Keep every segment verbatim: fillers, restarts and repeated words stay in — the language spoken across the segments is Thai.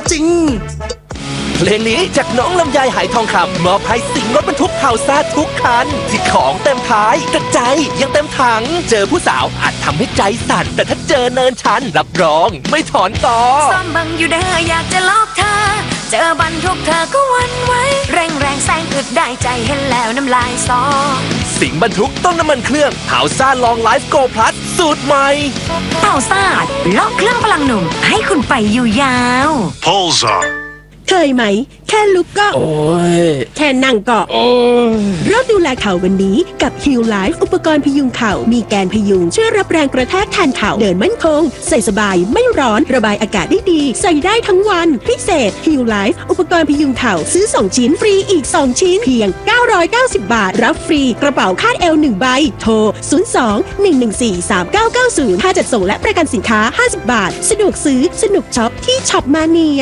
จริงเพลงนี้จากน้องลำไยหายทองคำมอบให้สิ่งรถบรรทุกข่าวซ่าทุกคันที่ของเต็มท้ายแต่ใจยังเต็มถังเจอผู้สาวอาจทำให้ใจสั่นแต่ถ้าเจอเนินชันรับรองไม่ถอนต่อซ้อมบังอยู่เด้ออยากจะลอกเธอเจอบรรทุกเธอก็วันไว้แรงแรงแซงอึดได้ใจเห็นแล้วน้ำลายสอสิ่งบรรทุกต้นน้ำมันเครื่องข่าวซ่าลองไลฟ์โกพลัสสูตรใหม่ข่าวซ่าล็อกเครื่องพลังหนุ่มให้คุณไปอยู่ยาว Pulsar เคยไหมแค่ลุกก็โอ้ยแค่นั่งก็โอ้ยเริ่มดูแลเข่าวันนี้กับ Heal Life อุปกรณ์พยุงเข่ามีแกนพยุงช่วยรับแรงกระแทกแทนเข่าเดินมั่นคงใส่สบายไม่ร้อนระบายอากาศได้ดีใส่ได้ทั้งวันพิเศษ Heal Life อุปกรณ์พยุงเข่าซื้อสองชิ้นฟรีอีกสองชิ้นเพียงเก้าร้อยเก้าสิบบาทรับฟรีกระเป๋าคาดเอวหนึ่งใบโทรศูนย์ สอง หนึ่ง หนึ่ง สี่ สาม เก้า เก้า ศูนย์ค่าจัดส่งและประกันสินค้าห้าสิบบาทสะดวกซื้อสนุกช็อปที่ช็อปมาเนีย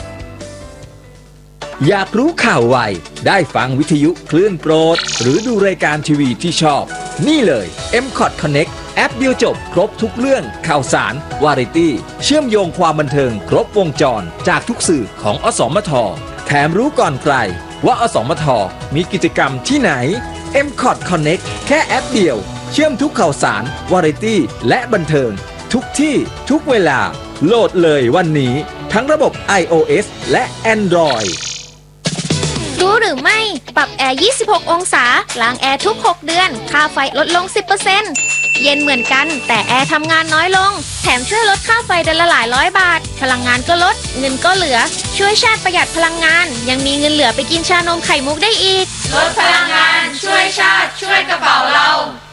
อยากรู้ข่าวไวได้ฟังวิทยุคลื่นโปรดหรือดูรายการทีวีที่ชอบนี่เลย เอ็ม คอท Connect แอปเดียวจบครบทุกเรื่องข่าวสารวาไรตี้เชื่อมโยงความบันเทิงครบวงจรจากทุกสื่อของอสมทแถมรู้ก่อนใครว่าอสมทมีกิจกรรมที่ไหน เอ็ม คอท Connect แค่แอปเดียวเชื่อมทุกข่าวสารวาไรตี้และบันเทิงทุกที่ทุกเวลาโหลดเลยวันนี้ทั้งระบบ ไอ โอ เอส และ Android รู้หรือไม่ปรับแอร์ยี่สิบหกองศาล้างแอร์ทุกหกเดือนค่าไฟลดลง สิบเปอร์เซ็นต์ เย็นเหมือนกันแต่แอร์ทำงานน้อยลงแถมช่วยลดค่าไฟเดือนละหลายร้อยบาทพลังงานก็ลดเงินก็เหลือช่วยชาติประหยัดพลังงานยังมีเงินเหลือไปกินชานมไข่มุกได้อีกลดพลังงานช่วยชาติช่วยกระเป๋าเรา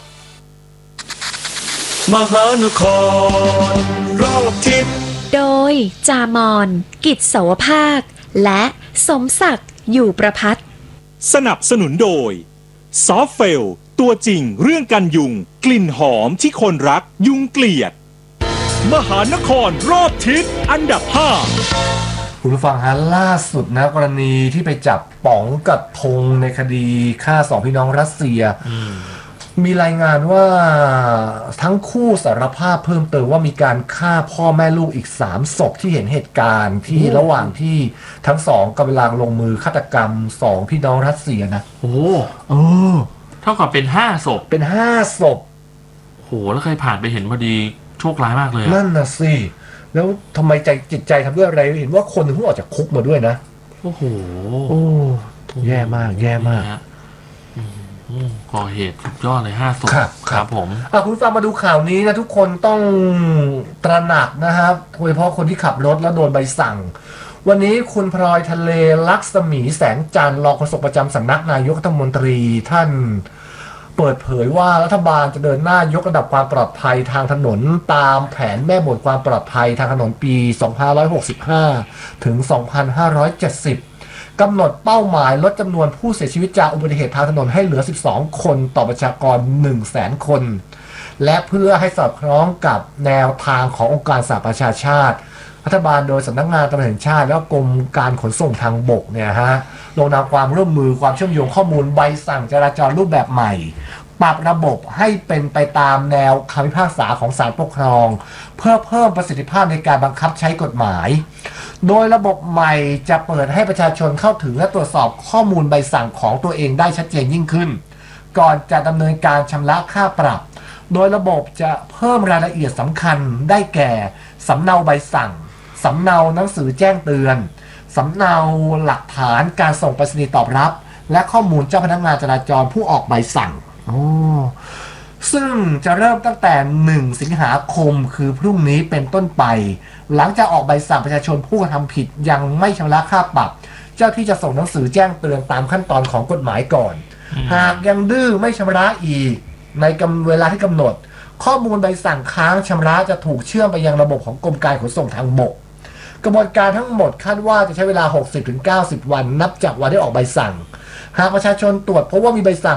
มหานครรอบทิศโดยจามอนกิจเสาวภาคและสมศักดิ์อยู่ประพัฒน์สนับสนุนโดยซอฟเฟลตัวจริงเรื่องกันยุงกลิ่นหอมที่คนรักยุงเกลียดมหานครรอบทิศอันดับห้าคุณผู้ฟังฮะล่าสุดนะกรณีที่ไปจับป๋องกับธงในคดีฆ่าสองพี่น้องรัสเซียมีรายงานว่าทั้งคู่สารภาพเพิ่มเติมว่ามีการฆ่าพ่อแม่ลูกอีกสามศพที่เห็นเหตุการณ์ที่ระหว่างที่ทั้งสองกำลังลงมือฆาตกรรมสองพี่น้องรัสเซียนะโอ้เออเท่ากับเป็นห้าศพเป็นห้าศพโหแล้วใครผ่านไปเห็นพอดีโชคร้ายมากเลยนั่นน่ะสิแล้วทำไมใจจิตใจทำด้วยอะไรเห็นว่าคนหนึ่งเพิ่งออกจากคุกมาด้วยนะโอ้โหโอ้แย่มากแย่มากก่อเหตุสุดยอดเลยห้าศพครับผมคุณฟังมาดูข่าวนี้นะทุกคนต้องตระหนักนะครับโดยเฉพาะคนที่ขับรถแล้วโดนใบสั่งวันนี้คุณพลอยทะเลลักษมีแสงจันทร์รองโฆษกประจำสำนักนายกรัฐมนตรีท่านเปิดเผยว่ารัฐบาลจะเดินหน้ายกระดับความปลอดภัยทางถนนตามแผนแม่บทความปลอดภัยทางถนนปีสองพันห้าร้อยหกสิบห้าถึงสองพันห้าร้อยเจ็ดสิบกำหนดเป้าหมายลดจำนวนผู้เสียชีวิตจากอุบัติเหตุทางถนนให้เหลือสิบสองคนต่อประชากร หนึ่งแสน คนและเพื่อให้สอดคล้องกับแนวทางขององค์การสหประชาชาติรัฐบาลโดยสำนักงานตำรวจแห่งชาติแล้วกรมการขนส่งทางบกเนี่ยฮะลงนามความร่วมมือความเชื่อมโยงข้อมูลใบสั่งจราจรรูปแบบใหม่ปรับระบบให้เป็นไปตามแนวคำพิพากษาของศาลปกครองเพื่อเพิ่มประสิทธิภาพในการบังคับใช้กฎหมายโดยระบบใหม่จะเปิดให้ประชาชนเข้าถึงและตรวจสอบข้อมูลใบสั่งของตัวเองได้ชัดเจนยิ่งขึ้นก่อนจะดำเนินการชำระค่าปรับโดยระบบจะเพิ่มรายละเอียดสำคัญได้แก่สำเนาใบสั่งสำเนาหนังสือแจ้งเตือนสำเนาหลักฐานการส่งไปรษณีย์ตอบรับและข้อมูลเจ้าพนักงานจราจรผู้ออกใบสั่งโอ้ซึ่งจะเริ่มตั้งแต่หนึ่งสิงหาคมคือพรุ่งนี้เป็นต้นไปหลังจากออกใบสั่งประชาชนผู้กระทำผิดยังไม่ชำระค่าปรับเจ้าที่จะส่งหนังสือแจ้งเตือนตามขั้นตอนของกฎหมายก่อนหากยังดื้อไม่ชำระอีกในกำเวลาที่กำหนดข้อมูลใบสั่งค้างชำระจะถูกเชื่อมไปยังระบบของกรมการขนส่งทางบกกระบวนการทั้งหมดคาดว่าจะใช้เวลา หกสิบถึงเก้าสิบ วันนับจากวันที่ออกใบสั่งหากประชาชนตรวจพบว่ามีใบสั่ง